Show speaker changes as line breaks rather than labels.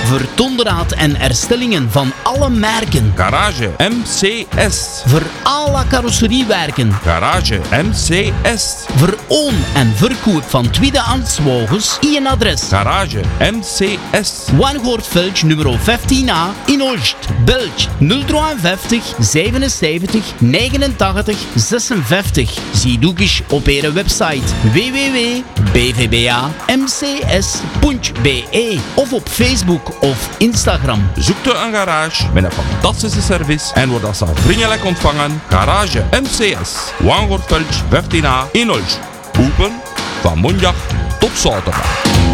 Voor onderhoud en herstellingen van alle merken.
Garage MCS.
Voor alle carrosseriewerken.
Garage MCS.
Voor oon- en verkoop van tweedehands wagens. Eén adres.
Garage MCS.
Wangoortveld nummer 15A in Olst. Belg 053 77 89 56. Zie ook eens op hun website www.bvbamcs.be of op Facebook of Instagram.
Zoekt u een garage met een fantastische service en wordt als vriendelijk ontvangen. Garage MCS. Wangoortveld 15A in Olst. Open van maandag tot zaterdag.